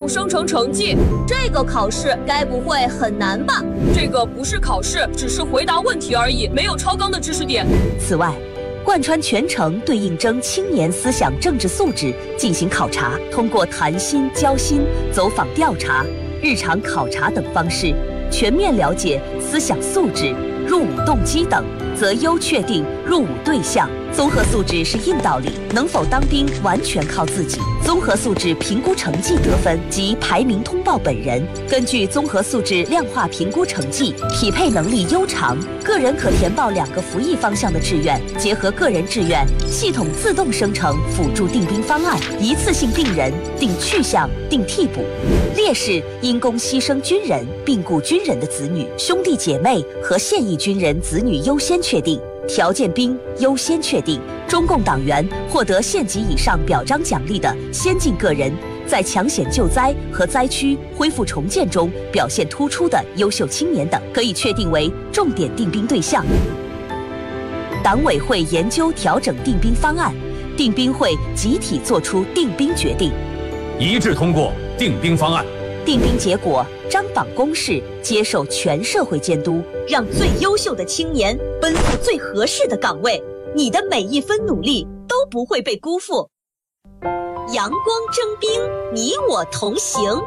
生成成绩。 这个考试该不会很难吧？ 这个不是考试，只是回答问题而已，没有超纲的知识点。 此外，贯穿全程对应征青年思想政治素质进行考察，通过谈心、交心、走访调查、日常考察等方式，全面了解思想素质、入伍动机等，择优确定入伍对象。综合素质是硬道理，能否当兵完全靠自己。综合素质评估成绩得分及排名通报本人，根据综合素质量化评估成绩，匹配能力优长，个人可填报2个服役方向的志愿，结合个人志愿，系统自动生成辅助定兵方案，一次性定人、定去向、定替补。烈士、因公牺牲军人、病故军人的子女、兄弟姐妹和现役军人子女优先确定。条件兵优先确定，中共党员获得县级以上表彰奖励的先进个人，在抢险救灾和灾区恢复重建中表现突出的优秀青年等，可以确定为重点定兵对象。党委会研究调整定兵方案，定兵会集体作出定兵决定， 一致通过定兵方案。 定兵结果张榜公示，接受全社会监督， 让最优秀的青年奔赴最合适的岗位，你的每一分努力都不会被辜负。阳光征兵，你我同行。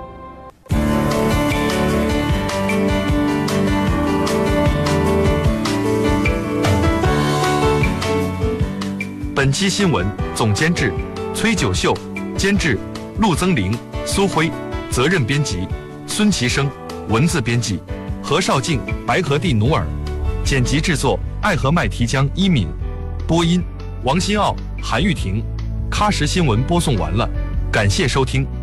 本期新闻总监制崔九秀，监制陆增玲、苏辉，责任编辑孙其生，文字编辑何绍静、白河地努尔，剪辑制作爱和麦提江一敏，播音王新奥、韩玉婷。喀什新闻播送完了，感谢收听。